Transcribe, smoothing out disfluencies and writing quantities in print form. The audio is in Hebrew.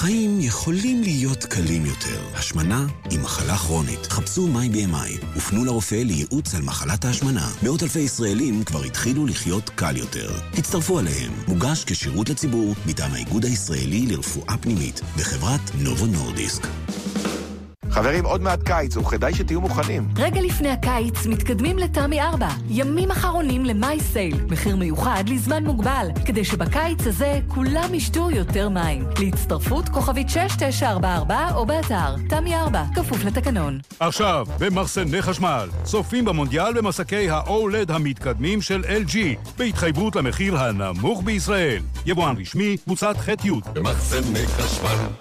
החיים יכולים להיות קלים יותר. השמנה היא מחלה כרונית. חפשו MyBMI ופנו לרופא לייעוץ על מחלת ההשמנה. מאות אלפי ישראלים כבר התחילו לחיות קל יותר. הצטרפו עליהם. מוגש כשירות לציבור מטעם האיגוד הישראלי לרפואה פנימית וחברת נובו נורדיסק. חברים, עוד מעט קיץ, וכדאי שתהיו מוכנים. רגע לפני הקיץ מתקדמים לתמי 4. ימים אחרונים למאי סייל. מחיר מיוחד לזמן מוגבל, כדי שבקיץ הזה כולם ישתו יותר מים. להצטרפות כוכבית 6944 או באתר תמי 4, כפוף לתקנון. עכשיו, במחסני חשמל, סופים במונדיאל במסקי ה-OLED המתקדמים של LG, בהתחייבות למחיר הנמוך בישראל. יבואן רשמי, קבוצת ח'-י'. במחסני חשמל.